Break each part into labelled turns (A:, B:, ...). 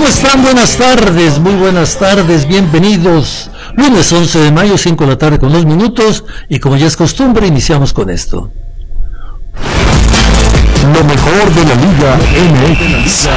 A: ¿Cómo están? Buenas tardes, muy buenas tardes, bienvenidos. Lunes 11 de mayo, 5 de la tarde con 2 minutos, y como ya es costumbre, iniciamos con esto. Lo mejor de la Liga MX.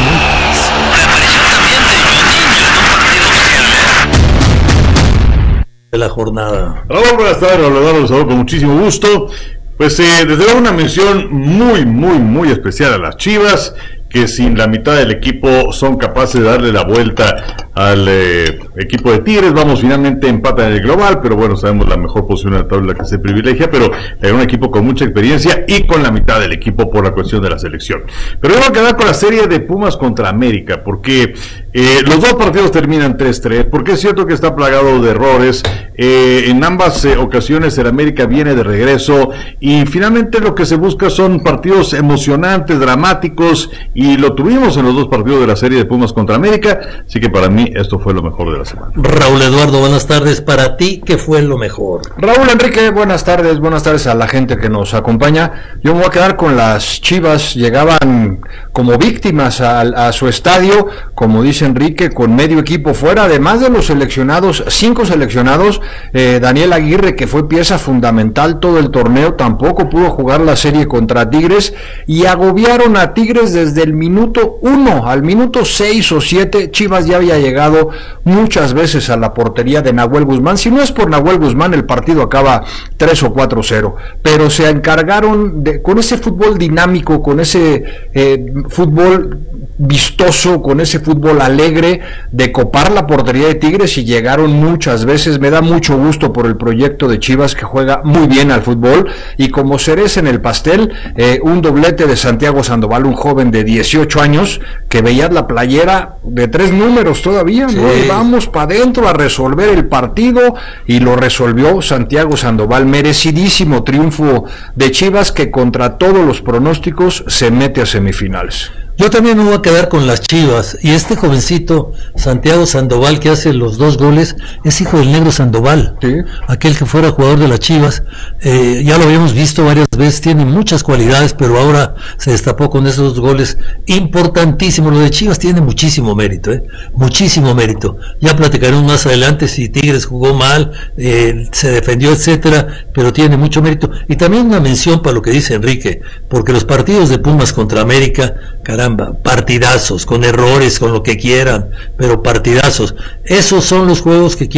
A: De la jornada.
B: Hola, buenas tardes, los saludo con muchísimo gusto. Pues desde luego una mención muy especial a las Chivas, que sin la mitad del equipo son capaces de darle la vuelta al equipo de Tigres. Vamos, finalmente empatan en el global, pero bueno, sabemos la mejor posición en la tabla que se privilegia, pero es un equipo con mucha experiencia y con la mitad del equipo por la cuestión de la selección. Pero yo voy a quedar con la serie de Pumas contra América, porque los dos partidos terminan 3-3, porque es cierto que está plagado de errores. En ambas ocasiones el América viene de regreso y finalmente lo que se busca son partidos emocionantes, dramáticos, y lo tuvimos en los dos partidos de la serie de Pumas contra América, así que para mí esto fue lo mejor de la semana.
A: Raúl Eduardo, buenas tardes. Para ti, ¿qué fue lo mejor?
C: Raúl Enrique, buenas tardes a la gente que nos acompaña. Yo me voy a quedar con las Chivas. Llegaban como víctimas a su estadio, como dice Enrique, con medio equipo fuera, además de los seleccionados, 5 seleccionados. Daniel Aguirre, que fue pieza fundamental todo el torneo, tampoco pudo jugar la serie contra Tigres, y agobiaron a Tigres desde el minuto 1 al minuto 6 o 7. Chivas ya había llegado muchas veces a la portería de Nahuel Guzmán. Si no es por Nahuel Guzmán, el partido acaba 3 o 4-0, pero se encargaron con ese fútbol dinámico, con ese fútbol vistoso, con ese fútbol alegre, de copar la portería de Tigres, y llegaron muchas veces. Me da mucho gusto por el proyecto de Chivas, que juega muy bien al fútbol, y como cereza en el pastel, un doblete de Santiago Sandoval, un joven de 18 años, que veía la playera de 3 números todavía, sí, ¿no? Y vamos para adentro a resolver el partido, y lo resolvió Santiago Sandoval. Merecidísimo triunfo de Chivas, que contra todos los pronósticos se mete a semifinales.
A: Yo también me voy a quedar con las Chivas, y este jovencito, Santiago Sandoval, que hace los 2 goles, es hijo del Negro Sandoval, ¿sí? Aquel que fuera jugador de las Chivas. Ya lo habíamos visto varias veces, tiene muchas cualidades, pero ahora se destapó con esos 2 goles importantísimos. Lo de Chivas tiene muchísimo mérito, muchísimo mérito. Ya platicaremos más adelante si Tigres jugó mal, se defendió, etcétera, pero tiene mucho mérito. Y también una mención para lo que dice Enrique, porque los partidos de Pumas contra América, caramba, partidazos, con errores, con lo que quieran, pero partidazos. Esos son los juegos que